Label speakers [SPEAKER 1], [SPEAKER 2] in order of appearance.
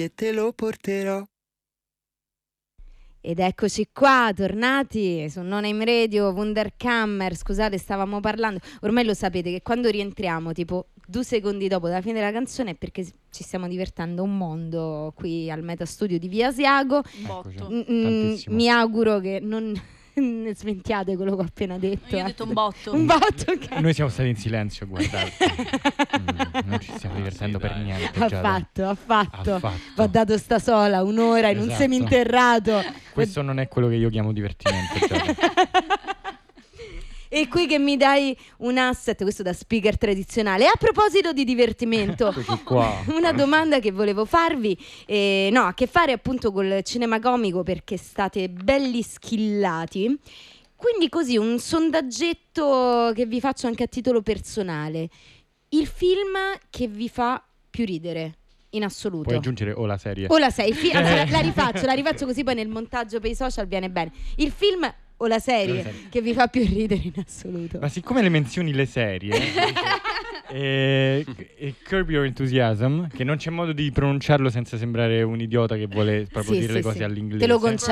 [SPEAKER 1] e te lo porterò.
[SPEAKER 2] Ed eccoci qua, tornati su Non Aim Radio, Wunderkammer. Scusate, stavamo parlando, ormai lo sapete che quando rientriamo tipo 2 secondi dopo la fine della canzone è perché ci stiamo divertendo un mondo qui al Metastudio di Via Asiago. Mi auguro che non sventiate quello che ho appena detto.
[SPEAKER 3] Io ho detto un botto.
[SPEAKER 2] Un botto, ok.
[SPEAKER 4] Noi siamo stati in silenzio a guardare. Non ci stiamo divertendo per niente.
[SPEAKER 2] Ha fatto. Va dato sta sola un'ora in un seminterrato.
[SPEAKER 4] Questo non è quello che io chiamo divertimento.
[SPEAKER 2] E qui che mi dai un asset, questo da speaker tradizionale. E a proposito di divertimento, una domanda che volevo farvi, ha a che fare appunto col cinema comico, perché state belli schillati. Quindi così, un sondaggetto che vi faccio anche a titolo personale. Il film che vi fa più ridere in assoluto?
[SPEAKER 4] Puoi aggiungere o la serie.
[SPEAKER 2] O la serie, la rifaccio così poi nel montaggio per i social viene bene. Il film o la serie che vi fa più ridere in assoluto?
[SPEAKER 4] Ma siccome le menzioni le serie e Curb Your Enthusiasm, che non c'è modo di pronunciarlo senza sembrare un idiota che vuole proprio dire le cose all'inglese.
[SPEAKER 2] Te lo concedo.